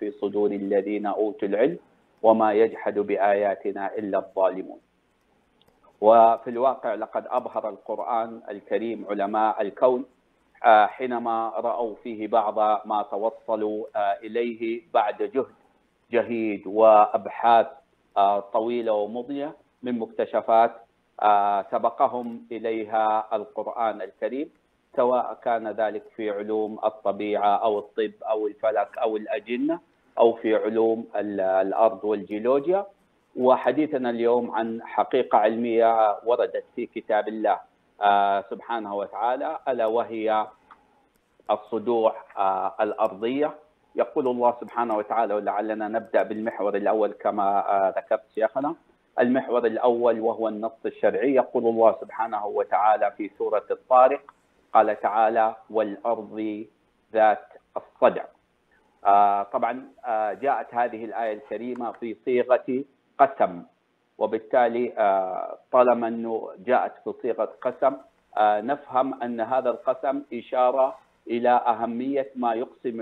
في صدور الذين أوتوا العلم وما يجحد بآياتنا إلا الظالمون. وفي الواقع لقد أبهر القرآن الكريم علماء الكون حينما رأوا فيه بعض ما توصلوا إليه بعد جهد جهيد وأبحاث طويلة ومضنية من مكتشفات سبقهم إليها القرآن الكريم، سواء كان ذلك في علوم الطبيعة أو الطب أو الفلك أو الأجنة أو في علوم الأرض والجيولوجيا. وحديثنا اليوم عن حقيقة علمية وردت في كتاب الله سبحانه وتعالى، ألا وهي الصدوع الأرضية. يقول الله سبحانه وتعالى، ولعلنا نبدأ بالمحور الأول كما ذكرت شيخنا. المحور الأول وهو النص الشرعي. يقول الله سبحانه وتعالى في سورة الطارق، قال تعالى: والأرض ذات الصدع. طبعا جاءت هذه الآية الكريمة في صيغة قسم، وبالتالي طالما أنه جاءت في صيغة قسم نفهم أن هذا القسم إشارة إلى أهمية ما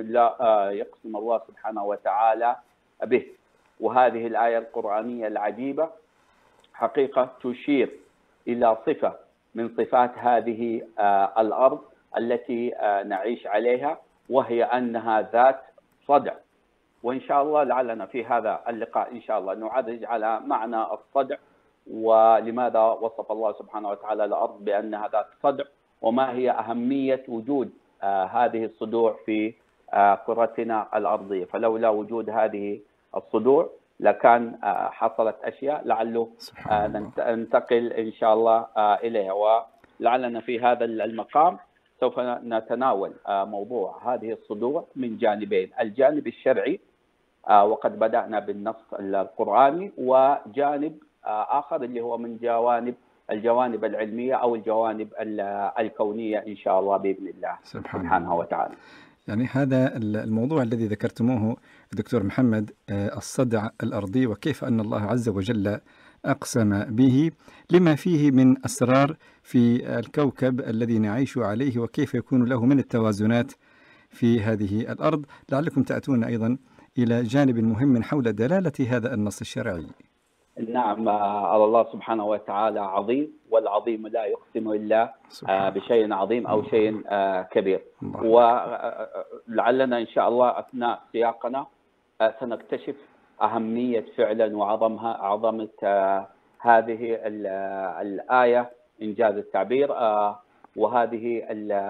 يقسم الله سبحانه وتعالى به. وهذه الآية القرآنية العجيبة حقيقة تشير إلى صفة من صفات هذه الأرض التي نعيش عليها، وهي أنها ذات صدع. وإن شاء الله لعلنا في هذا اللقاء إن شاء الله نعرج على معنى الصدع، ولماذا وصف الله سبحانه وتعالى الأرض بأنها ذات صدع، وما هي أهمية وجود هذه الصدوع في كرتنا الأرضية. فلولا وجود هذه الصدوع لكان حصلت أشياء لعله ننتقل إن شاء الله إليها. ولعلنا في هذا المقام سوف نتناول موضوع هذه الصدوع من جانبين: الجانب الشرعي وقد بدأنا بالنص القرآني، وجانب آخر اللي هو من الجوانب العلمية أو الجوانب الكونية إن شاء الله بإذن الله سبحانه وتعالى. يعني هذا الموضوع الذي ذكرتموه دكتور محمد، الصدع الأرضي، وكيف أن الله عز وجل أقسم به لما فيه من أسرار في الكوكب الذي نعيش عليه، وكيف يكون له من التوازنات في هذه الأرض. لعلكم تأتون أيضا إلى جانب مهم حول دلالة هذا النص الشرعي. نعم، الله سبحانه وتعالى عظيم، والعظيم لا يقسم إلا بشيء عظيم أو شيء كبير. ولعلنا إن شاء الله أثناء سياقنا سنكتشف أهمية فعلا وعظمة هذه الآية إنجاز التعبير، وهذه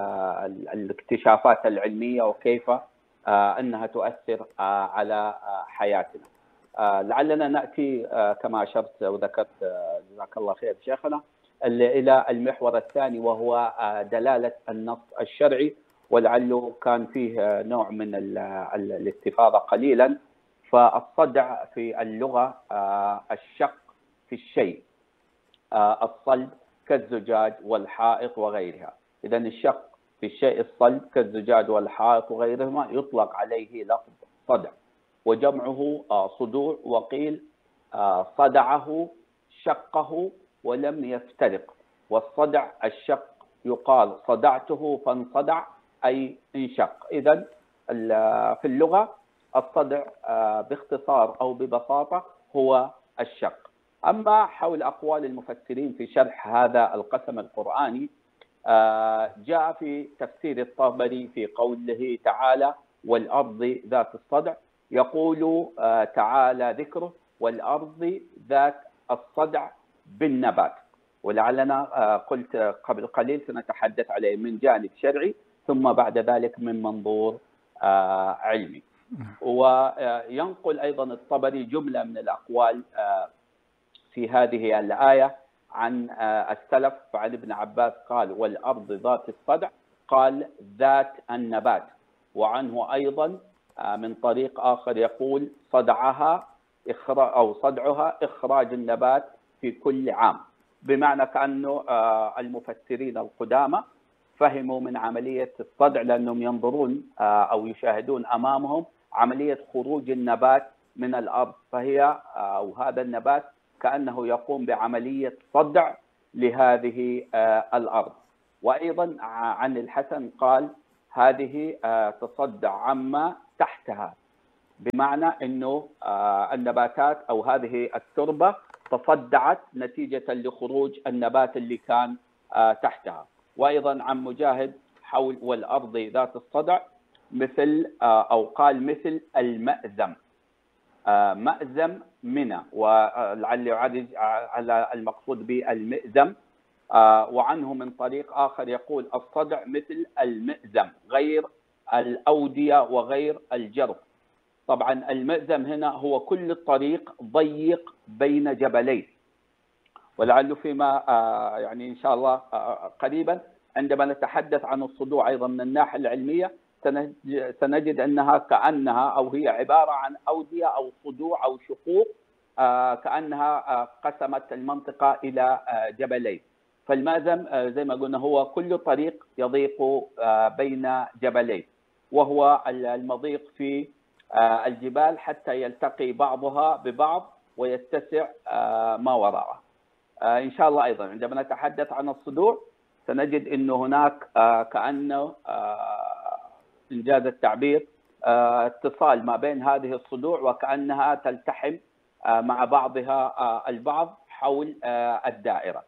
الاكتشافات العلمية وكيف أنها تؤثر على حياتنا. لعلنا نأتي كما أشرت وذكرت جزاك الله خير شيخنا إلى المحور الثاني، وهو دلالة النص الشرعي، ولعله كان فيه نوع من الاستفاضة قليلا. فالصدع في اللغة الشق في الشيء، الصلب كالزجاج والحائط وغيرها. إذا الشق في الشيء الصلب كالزجاج والحائط وغيرهما يطلق عليه لفظ صدع، وجمعه صدوع، وقيل صدعه شقه ولم يفترق. والصدع الشق يقال صدعته فانصدع أي انشق. إذن في اللغة الصدع باختصار أو ببساطة هو الشق. أما حول أقوال المفسرين في شرح هذا القسم القرآني، جاء في تفسير الطبري في قوله تعالى: والأرض ذات الصدع، يقول تعالى ذكره: والأرض ذات الصدع بالنبات. ولعلنا قلت قبل قليل سنتحدث عليه من جانب شرعي، ثم بعد ذلك من منظور علمي. وينقل أيضا الطبري جملة من الأقوال في هذه الآية عن السلف. فعن ابن عباس قال: والأرض ذات الصدع، قال ذات النبات. وعنه أيضا من طريق آخر يقول: صدعها أو صدعها إخراج النبات في كل عام. بمعنى كأنه المفسرين القدامى فهموا من عملية الصدع لأنهم ينظرون أو يشاهدون أمامهم عملية خروج النبات من الأرض، فهي أو هذا النبات كأنه يقوم بعملية صدع لهذه الأرض. وأيضا عن الحسن قال: هذه تصدع عما تحتها، بمعنى أنه النباتات أو هذه التربة تصدعت نتيجة لخروج النبات اللي كان تحتها. وأيضا عن مجاهد حول والأرض ذات الصدع مثل أو قال مثل المأزم، مأزم منى، ولعل يعرج على المقصود بالمئزم. وعنه من طريق آخر يقول الصدع مثل المئزم غير الأودية وغير الجرف. طبعا المئزم هنا هو كل الطريق ضيق بين جبلين، ولعله فيما يعني إن شاء الله قريبا عندما نتحدث عن الصدوع أيضا من الناحية العلمية سنجد أنها كأنها أو هي عبارة عن أودية أو صدوع أو شقوق، كأنها قسمت المنطقة إلى جبلين. فالمأزم زي ما قلنا هو كل طريق يضيق بين جبلين، وهو المضيق في الجبال حتى يلتقي بعضها ببعض ويتسع ما وراءه. إن شاء الله أيضا عندما نتحدث عن الصدوع سنجد أنه هناك كأنه إنجاز التعبير اتصال ما بين هذه الصدوع وكأنها تلتحم مع بعضها البعض حول الدائرة.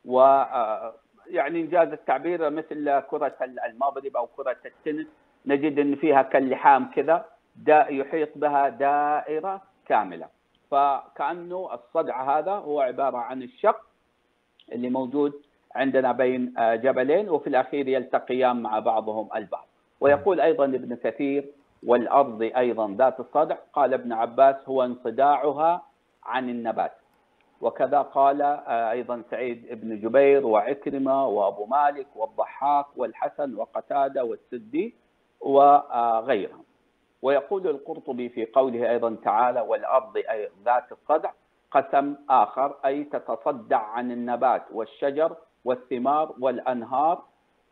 ويعني إنجاز التعبير مثل كرة المضرب أو كرة التنس، نجد أن فيها كاللحام كذا يحيط بها دائرة كاملة. فكأنه الصدع هذا هو عبارة عن الشق اللي موجود عندنا بين جبلين وفي الأخير يلتقيان مع بعضهم البعض. ويقول أيضا ابن كثير والأرض أيضا ذات الصدع، قال ابن عباس هو انصداعها عن النبات. وكذا قال أيضا سعيد بن جبير وعكرمة وأبو مالك والضحاك والحسن وقتادة والسدي وغيرهم. ويقول القرطبي في قوله أيضا تعالى والأرض أي ذات الصدع قسم آخر أي تتصدع عن النبات والشجر والثمار والأنهار.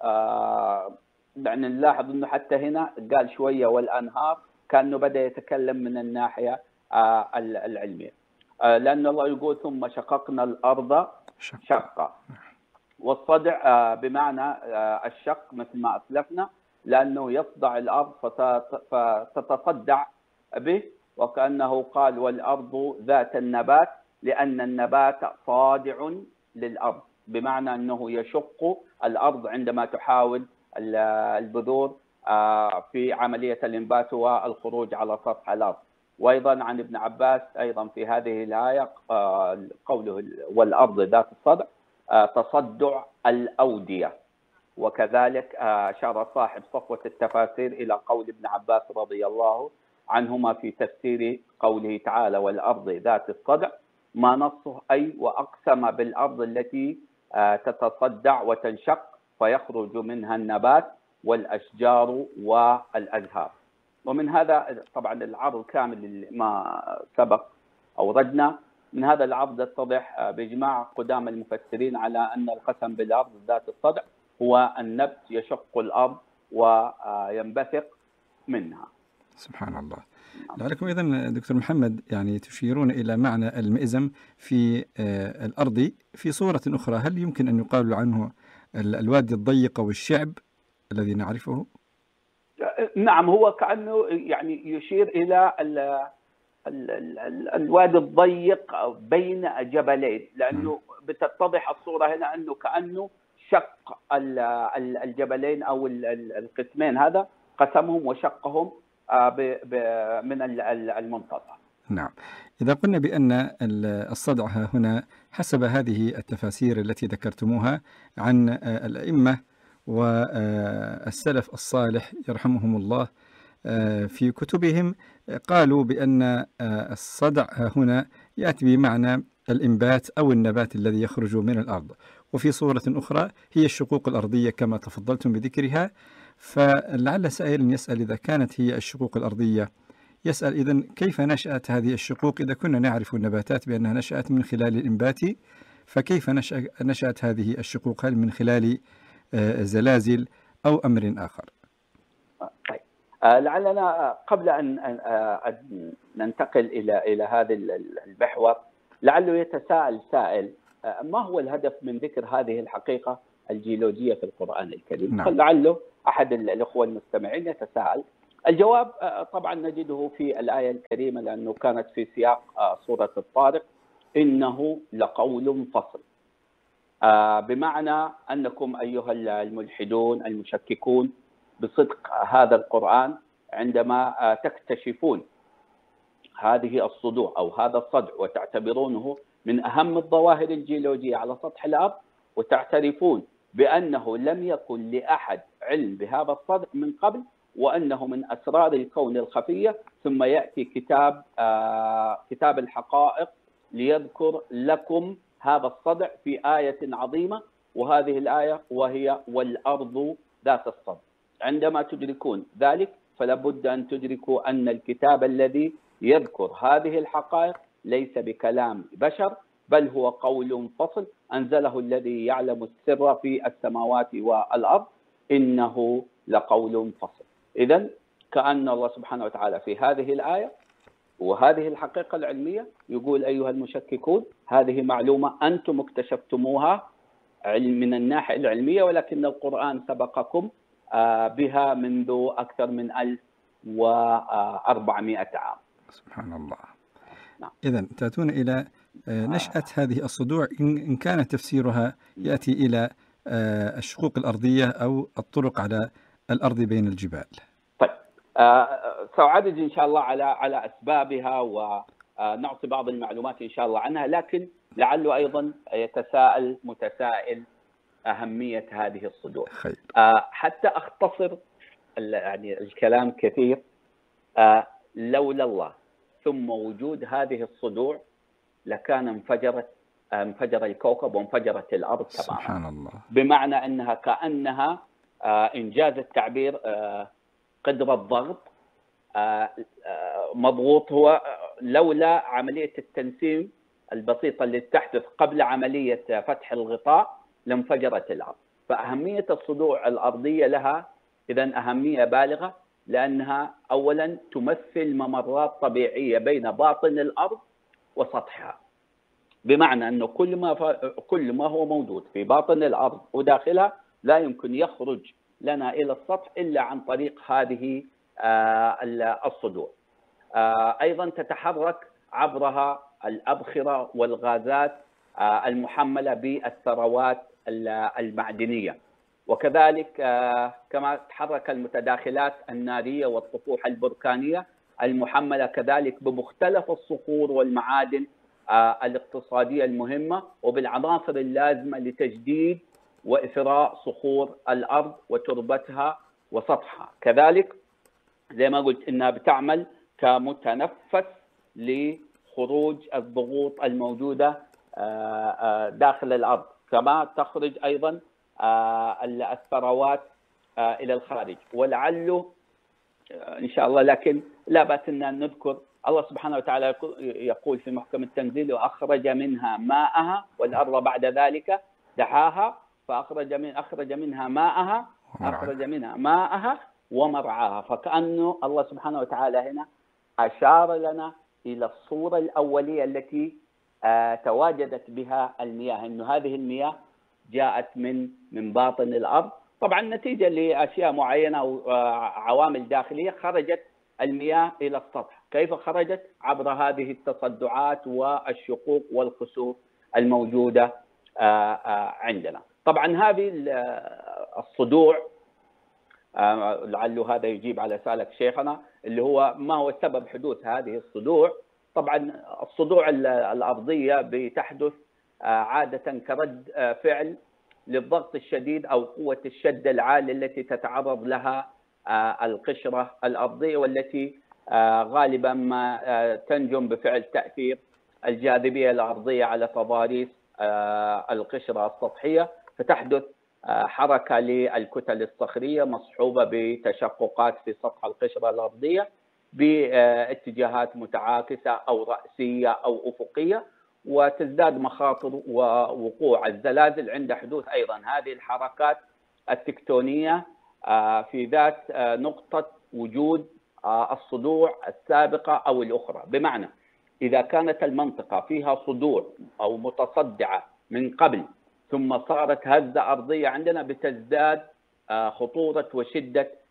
يعني نلاحظ أنه حتى هنا قال شوية والأنهار كأنه بدأ يتكلم من الناحية العلمية، لأن الله يقول ثم شققنا الأرض شقا. والصدع بمعنى الشق مثل ما أسلفنا، لأنه يصدع الأرض فتتصدع به، وكأنه قال والأرض ذات النبات لأن النبات صادع للأرض، بمعنى أنه يشق الأرض عندما تحاول البذور في عملية الإنبات والخروج على سطح الأرض. وأيضا عن ابن عباس أيضا في هذه الآية قوله والأرض ذات الصدع تصدع الأودية. وكذلك أشار صاحب صفوة التفاسير إلى قول ابن عباس رضي الله عنهما في تفسير قوله تعالى والأرض ذات الصدع، ما نصه أي وأقسم بالأرض التي تتصدع وتنشق فيخرج منها النبات والأشجار والأزهار. ومن هذا طبعا العرض كامل ما سبق أوردنا، من هذا العرض يتضح بإجماع قدام المفسرين على أن القسم بالأرض ذات الصدع هو النبت يشق الأرض وينبثق منها. سبحان الله. لعلكم إذن دكتور محمد يعني تشيرون إلى معنى المئزم في الأرض في صورة أخرى، هل يمكن أن يقال عنه الوادي الضيق أو الشعب الذي نعرفه؟ نعم، هو كأنه يعني يشير إلى الوادي الضيق بين جبلين، لأنه بتتضح الصورة هنا أنه كأنه شق الجبلين أو القسمين، هذا قسمهم وشقهم من المنتصف. نعم. إذا قلنا بأن الصدع هنا حسب هذه التفاسير التي ذكرتموها عن الأئمة والسلف الصالح يرحمهم الله في كتبهم، قالوا بأن الصدع هنا يأتي بمعنى الإنبات أو النبات الذي يخرج من الأرض، وفي صورة أخرى هي الشقوق الأرضية كما تفضلتم بذكرها. فلعل سائل يسأل إذا كانت هي الشقوق الأرضية، يسأل إذن كيف نشأت هذه الشقوق إذا كنا نعرف النباتات بأنها نشأت من خلال الإنبات، فكيف نشأت هذه الشقوق؟ هل من خلال زلازل أو أمر آخر؟ طيب. لعلنا قبل أن ننتقل إلى هذا المحور لعله يتساءل سائل ما هو الهدف من ذكر هذه الحقيقة الجيولوجية في القرآن الكريم؟ نعم. لعله أحد الأخوة المستمعين يتساءل الجواب طبعا نجده في الآية الكريمة، لأنه كانت في سياق سورة الطارق: إنه لقول فصل. بمعنى أنكم أيها الملحدون المشككون بصدق هذا القرآن، عندما تكتشفون هذه الصدوع أو هذا الصدع وتعتبرونه من أهم الظواهر الجيولوجية على سطح الأرض، وتعترفون بأنه لم يكن لأحد علم بهذا الصدع من قبل، وأنه من أسرار الكون الخفية، ثم يأتي كتاب الحقائق ليذكر لكم هذا الصدع في آية عظيمة، وهذه الآية وهي والأرض ذات الصدع. عندما تدركون ذلك فلا بد أن تدركوا أن الكتاب الذي يذكر هذه الحقائق ليس بكلام بشر، بل هو قول فصل أنزله الذي يعلم السر في السماوات والأرض، إنه لقول فصل. إذن كأن الله سبحانه وتعالى في هذه الآية وهذه الحقيقة العلمية يقول: أيها المشككون، هذه معلومة أنتم اكتشفتموها من الناحية العلمية، ولكن القرآن سبقكم بها منذ أكثر من 1400 عام. سبحان الله. نعم. إذن تأتون إلى نشأة هذه الصدوع، إن كان تفسيرها يأتي إلى الشقوق الأرضية أو الطرق على الأرض بين الجبال. طيب، سأعرج إن شاء الله على أسبابها ونعطي بعض المعلومات إن شاء الله عنها، لكن لعله أيضا يتساءل متسائل أهمية هذه الصدوع. حتى أختصر يعني الكلام كثير، لولا الله ثم وجود هذه الصدوع لكان انفجر الكوكب وانفجرت الأرض تماما. سبحان الله. بمعنى أنها كأنها إنجاز التعبير قدر الضغط مضغوط، هو لولا عملية التنسيم البسيطة اللي تحدث قبل عملية فتح الغطاء لانفجرت الأرض. فأهمية الصدوع الأرضية لها إذن أهمية بالغة، لأنها أولا تمثل ممرات طبيعية بين باطن الأرض وسطحها، بمعنى أنه كل ما هو موجود في باطن الأرض وداخلها لا يمكن يخرج لنا إلى السطح إلا عن طريق هذه الصدوع. أيضا تتحرك عبرها الأبخرة والغازات المحملة بالثروات المعدنية، وكذلك كما تحرك المتداخلات النارية والطفوح البركانية المحملة كذلك بمختلف الصخور والمعادن الاقتصادية المهمة وبالعناصر اللازمة لتجديد وإثراء صخور الأرض وتربتها وسطحها. كذلك زي ما قلت إنها بتعمل كمتنفس لخروج الضغوط الموجودة داخل الأرض، كما تخرج أيضا الثروات إلى الخارج. ولعله إن شاء الله، لكن لا بأس أن نذكر الله سبحانه وتعالى يقول في محكم التنزيل: وأخرج منها ماءها والأرض بعد ذلك دحاها فأخرج منها ماءها ومرعاها. فكأنه الله سبحانه وتعالى هنا أشار لنا إلى الصورة الأولية التي تواجدت بها المياه، إنه هذه المياه جاءت من باطن الأرض، طبعا نتيجة لأشياء معينة أو عوامل داخلية خرجت المياه إلى السطح. كيف خرجت؟ عبر هذه التصدعات والشقوق والكسوف الموجودة عندنا. طبعا هذه الصدوع، لعله هذا يجيب على سؤالك شيخنا، اللي هو ما هو سبب حدوث هذه الصدوع. طبعا الصدوع الأرضية بتحدث عادة كرد فعل للضغط الشديد أو قوة الشد العالية التي تتعرض لها القشرة الأرضية، والتي غالبا ما تنجم بفعل تأثير الجاذبية الأرضية على تضاريس القشرة السطحية، فتحدث حركة للكتل الصخرية مصحوبة بتشققات في سطح القشرة الأرضية باتجاهات متعاكسة أو رأسية أو أفقية، وتزداد مخاطر ووقوع الزلازل عند حدوث أيضا هذه الحركات التكتونية في ذات نقطة وجود الصدوع السابقة أو الأخرى. بمعنى إذا كانت المنطقة فيها صدوع أو متصدعة من قبل ثم صارت هزة أرضية عندنا، بتزداد خطورة وشدة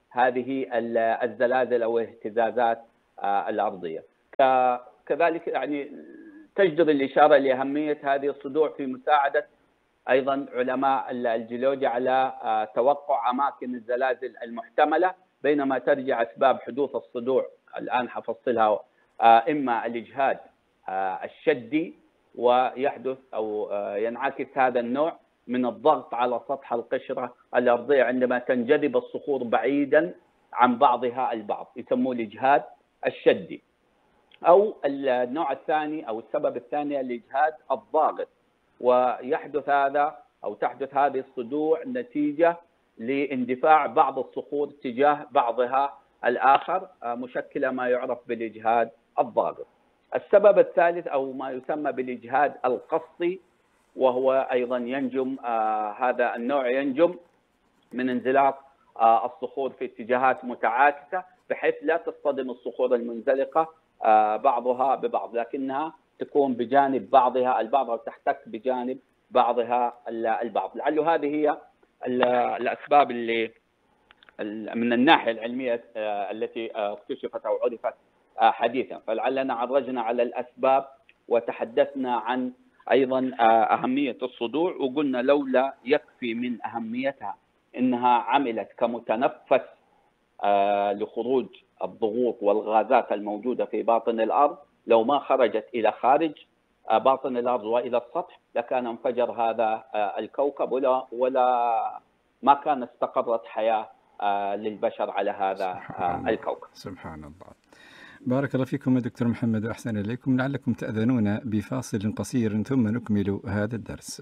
هذه الزلازل أو الاهتزازات الأرضية. كذلك يعني تجدر الإشارة لأهمية هذه الصدوع في مساعدة أيضا علماء الجيولوجيا على توقع أماكن الزلازل المحتملة، بينما ترجع أسباب حدوث الصدوع الآن حفصلها إما الإجهاد الشدي، ويحدث أو ينعكس هذا النوع من الضغط على سطح القشرة الأرضية عندما تنجذب الصخور بعيدا عن بعضها البعض، يسموه الإجهاد الشدي. أو النوع الثاني أو السبب الثاني الإجهاد الضاغط، ويحدث هذا أو تحدث هذه الصدوع نتيجة لاندفاع بعض الصخور تجاه بعضها الآخر، مشكلة ما يعرف بالإجهاد الضاغط. السبب الثالث أو ما يسمى بالإجهاد القصدي، وهو أيضا ينجم هذا النوع ينجم من انزلاق الصخور في اتجاهات متعاكسة، بحيث لا تصطدم الصخور المنزلقة بعضها ببعض، لكنها تكون بجانب بعضها البعض أو تحتك بجانب بعضها البعض. لعل هذه هي الأسباب اللي من الناحية العلمية التي اكتشفت أو عرفت حديثا. فلعلنا عرجنا على الأسباب وتحدثنا عن أيضا أهمية الصدوع، وقلنا لولا يكفي من أهميتها إنها عملت كمتنفس لخروج الضغوط والغازات الموجودة في باطن الأرض، لو ما خرجت إلى خارج باطن الأرض وإلى السطح لكان انفجر هذا الكوكب ولا ما كان استقرت حياة للبشر على هذا الكوكب. سبحان الله. بارك الله فيكم دكتور محمد وأحسن إليكم. لعلكم تأذنون بفاصل قصير ثم نكمل هذا الدرس.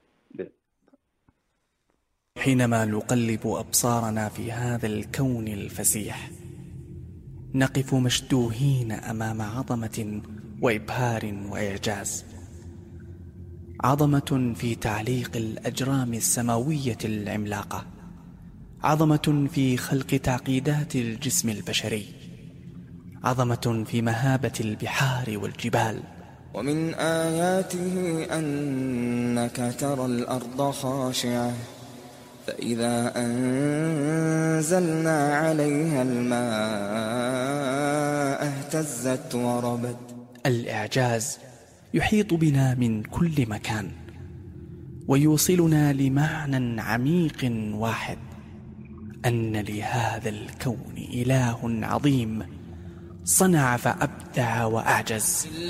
حينما نقلب أبصارنا في هذا الكون الفسيح نقف مشدوهين أمام عظمة وإبهار وإعجاز، عظمة في تعليق الأجرام السماوية العملاقة، عظمة في خلق تعقيدات الجسم البشري، عظمة في مهابة البحار والجبال. ومن آياته أنك ترى الأرض خاشعة فإذا أنزلنا عليها الماء اهتزت وربت. الإعجاز يحيط بنا من كل مكان ويوصلنا لمعنى عميق واحد، أن لهذا الكون إله عظيم صنع فأبدع وأعجز.